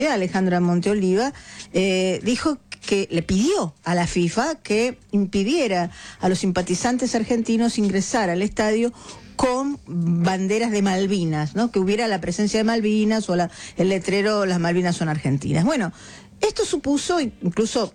Alejandra Monteoliva, dijo que le pidió a la FIFA que impidiera a los simpatizantes argentinos ingresar al estadio con banderas de Malvinas, ¿no? Que hubiera la presencia de Malvinas o el letrero "Las Malvinas son argentinas". Bueno, esto supuso incluso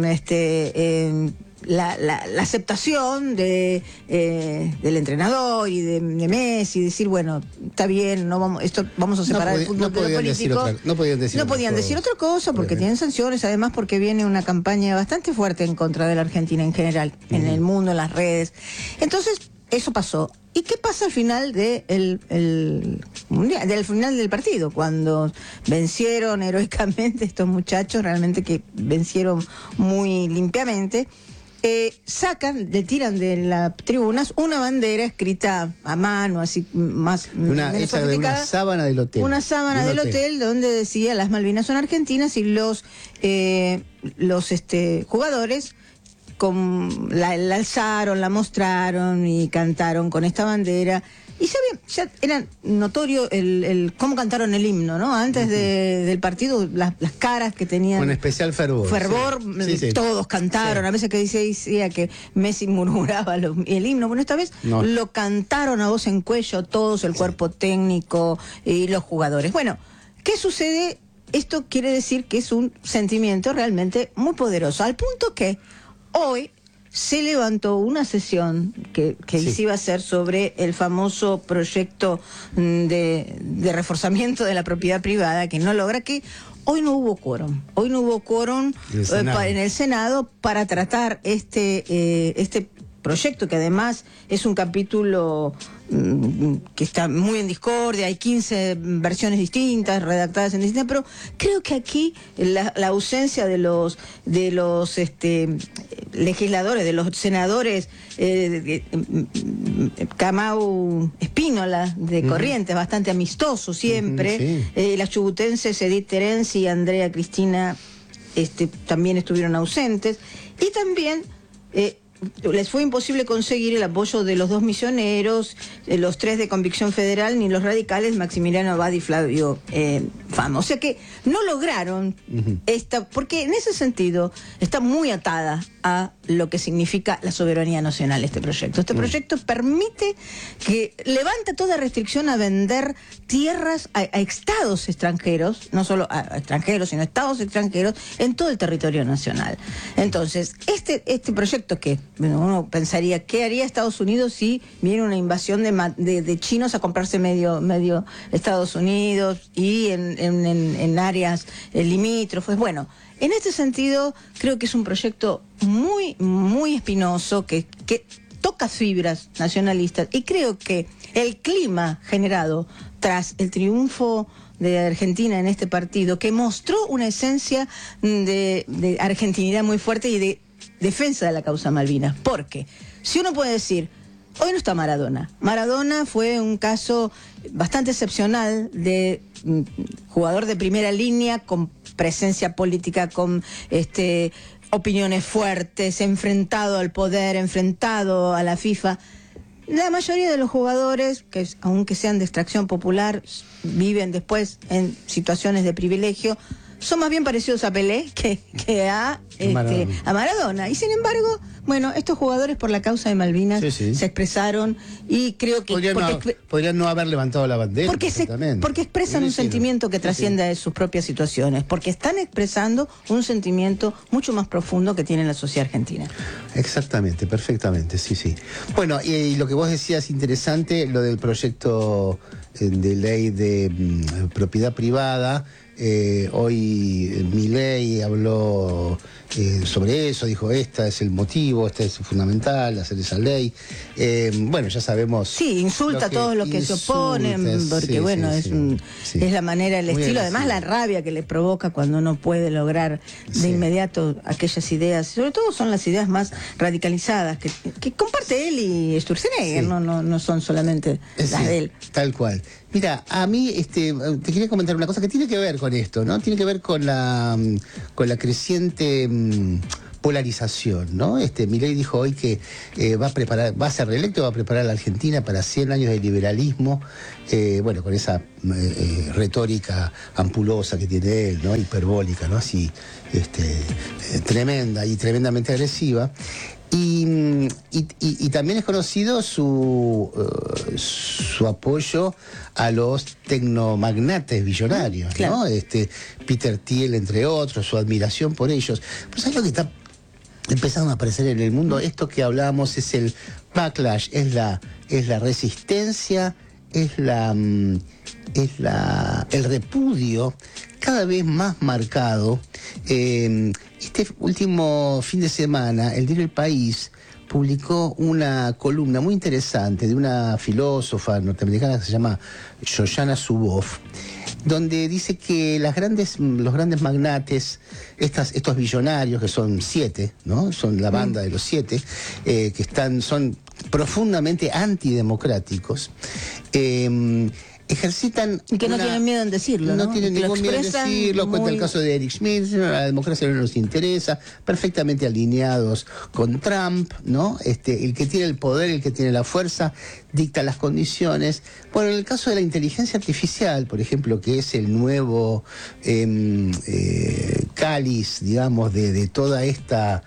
la aceptación del entrenador y de Messi, decir, bueno, está bien, vamos a separar el fútbol de lo político. No podían decir otra cosa porque tienen sanciones, además porque viene una campaña bastante fuerte en contra de la Argentina en general, en el mundo, en las redes. Entonces, eso pasó. ¿Y qué pasa al final del final del partido? Cuando vencieron heroicamente estos muchachos, realmente que vencieron muy limpiamente, le tiran de las tribunas una bandera escrita a mano, así más esa de una sábana del hotel. Una sábana del hotel donde decía "Las Malvinas son argentinas", y los jugadores la alzaron, la mostraron y cantaron con esta bandera. Y ya era notorio cómo cantaron el himno, ¿no? Antes del partido, las caras que tenían. Con especial fervor. Sí. Todos cantaron. Sí. A veces que decía que Messi murmuraba el himno. Bueno, esta vez lo cantaron a voz en cuello todos, el cuerpo técnico y los jugadores. Bueno, ¿qué sucede? Esto quiere decir que es un sentimiento realmente muy poderoso, al punto que hoy se levantó una sesión que se iba a hacer sobre el famoso proyecto de reforzamiento de la propiedad privada, que no logra, que hoy no hubo quórum. Hoy no hubo quórum en el Senado para tratar este proyecto, que además es un capítulo que está muy en discordia, hay 15 versiones distintas, redactadas en distintas, pero creo que aquí la ausencia de los legisladores, de los senadores, Camau Espínola de Corrientes, bastante amistoso siempre, las chubutenses Edith Terenzi y Andrea Cristina también estuvieron ausentes, y también les fue imposible conseguir el apoyo de los 2 misioneros, los 3 de Convicción Federal, ni los radicales Maximiliano Abad y Flavio Fama. O sea que no lograron porque en ese sentido está muy atada a lo que significa la soberanía nacional este proyecto. Este proyecto permite que levanta toda restricción a vender tierras a estados extranjeros, no solo a extranjeros, sino a estados extranjeros en todo el territorio nacional. Entonces, este proyecto que uno pensaría, ¿qué haría Estados Unidos si viene una invasión de chinos a comprarse medio Estados Unidos y en áreas limítrofes? Bueno, en este sentido creo que es un proyecto muy, muy espinoso que toca fibras nacionalistas, y creo que el clima generado tras el triunfo de Argentina en este partido, que mostró una esencia de argentinidad muy fuerte y de defensa de la causa Malvinas. Porque si uno puede decir, hoy no está Maradona. Maradona fue un caso bastante excepcional de jugador de primera línea, con presencia política, con opiniones fuertes, enfrentado al poder, enfrentado a la FIFA. La mayoría de los jugadores, que aunque sean de extracción popular, viven después en situaciones de privilegio, son más bien parecidos a Pelé que a Maradona. Y sin embargo, bueno, estos jugadores por la causa de Malvinas se expresaron, y creo que podrían no haber levantado la bandera porque expresan un sentimiento que trasciende de sus propias situaciones, porque están expresando un sentimiento mucho más profundo que tiene la sociedad argentina. Exactamente, perfectamente, sí. Bueno, y lo que vos decías interesante, lo del proyecto de ley de propiedad privada. Hoy Milei habló sobre eso, dijo, este es el motivo, este es fundamental, hacer esa ley. Bueno, ya sabemos. Sí, insulta a todos los que se oponen, porque es la manera, el estilo, además la rabia que le provoca cuando uno puede lograr de inmediato aquellas ideas, sobre todo son las ideas más radicalizadas que comparte él y Sturzenegger, no son solamente las de él. Tal cual. Mira, a mí te quería comentar una cosa que tiene que ver con esto, ¿no? Tiene que ver con la creciente polarización, ¿no? Milei dijo hoy que va a ser reelecto, va a preparar a la Argentina para 100 años de liberalismo, bueno, con esa retórica ampulosa que tiene él, ¿no? Hiperbólica, ¿no? Así, tremenda y tremendamente agresiva. Y también es conocido su apoyo a los tecnomagnates billonarios, claro, ¿no? Peter Thiel, entre otros, su admiración por ellos. Pues es lo que está empezando a aparecer en el mundo. Esto que hablábamos es el backlash, es la resistencia, es el repudio cada vez más marcado. Este último fin de semana, el diario El País publicó una columna muy interesante de una filósofa norteamericana que se llama Shoshana Zuboff, donde dice que los grandes magnates, estos billonarios, que son 7, ¿no? Son la banda de los 7, son profundamente antidemocráticos, ejercitan... Y que no tienen miedo en decirlo, ¿no? No tienen ningún miedo en decirlo. Cuenta el caso de Eric Schmidt, la democracia no nos interesa, perfectamente alineados con Trump, ¿no? El que tiene el poder, el que tiene la fuerza, dicta las condiciones. Bueno, en el caso de la inteligencia artificial, por ejemplo, que es el nuevo cáliz, digamos, de toda esta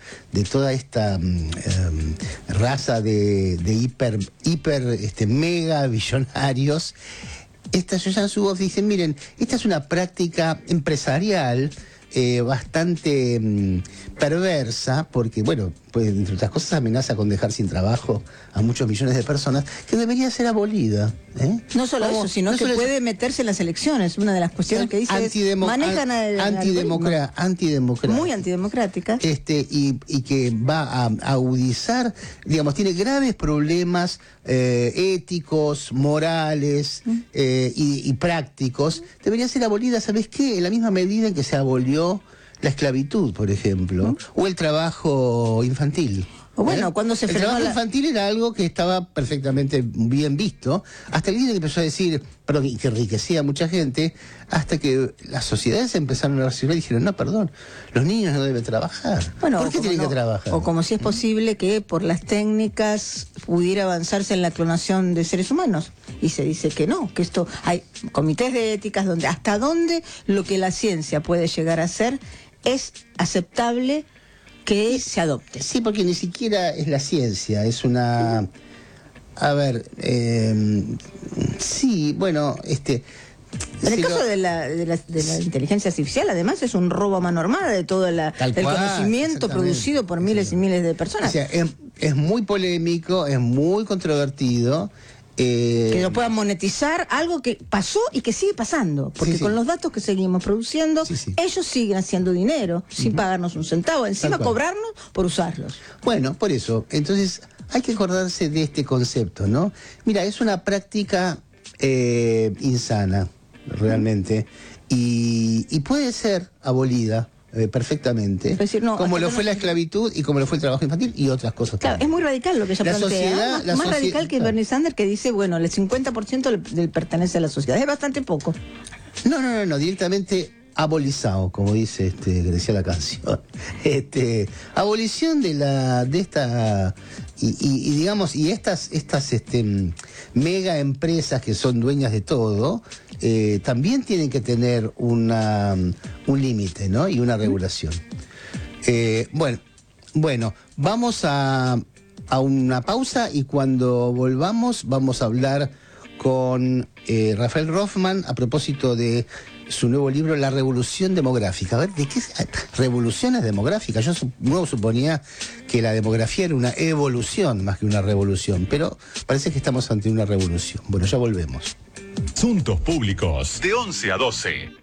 raza de mega billonarios. Shoshana Zuboff dice, miren, esta es una práctica empresarial bastante perversa, porque, bueno, pues entre otras cosas amenaza con dejar sin trabajo a muchos millones de personas, que debería ser abolida. No solo eso, sino que puede meterse en las elecciones. Una de las cuestiones que dice es, manejan antidemocrática. Muy antidemocrática. Y que va a agudizar, digamos, tiene graves problemas éticos, morales y prácticos. Debería ser abolida, ¿sabes qué? En la misma medida en que se abolió la esclavitud, por ejemplo, o el trabajo infantil. O bueno, cuando se frenó el trabajo infantil era algo que estaba perfectamente bien visto, hasta el día que empezó a decir, perdón, y que enriquecía a mucha gente, hasta que las sociedades empezaron a reaccionar y dijeron, no, perdón, los niños no deben trabajar. Bueno, ¿por qué tienen que trabajar? O como si es posible que por las técnicas pudiera avanzarse en la clonación de seres humanos. Y se dice que no, que esto hay comités de éticas donde hasta dónde lo que la ciencia puede llegar a ser es aceptable que se adopte. Sí, porque ni siquiera es la ciencia, es una... A ver, sí, bueno, En el caso de la inteligencia artificial, además, es un robo a mano armada de todo el conocimiento producido por miles y miles de personas. O sea, es muy polémico, es muy controvertido. Que lo puedan monetizar, algo que pasó y que sigue pasando, porque con los datos que seguimos produciendo, ellos siguen haciendo dinero sin pagarnos un centavo, encima cobrarnos por usarlos. Bueno, por eso, entonces hay que acordarse de este concepto, ¿no? Mira, es una práctica insana, realmente, y puede ser abolida perfectamente, decir, no, como lo fue la esclavitud y como lo fue el trabajo infantil y otras cosas. Claro, es muy radical lo que ella plantea, más radical que Bernie Sanders, que dice, bueno, el 50% le pertenece a la sociedad, es bastante poco. No, directamente abolizado, como dice que decía la canción. Abolición de esta y digamos, y estas mega empresas que son dueñas de todo, también tienen que tener un límite, ¿no? Y una regulación. Bueno, vamos a una pausa y cuando volvamos vamos a hablar con Rafael Rothman a propósito de su nuevo libro, La Revolución Demográfica. A ver, ¿de qué es? Revoluciones demográficas. Yo no suponía que la demografía era una evolución más que una revolución, pero parece que estamos ante una revolución. Bueno, ya volvemos. Asuntos Públicos, de 11 a 12.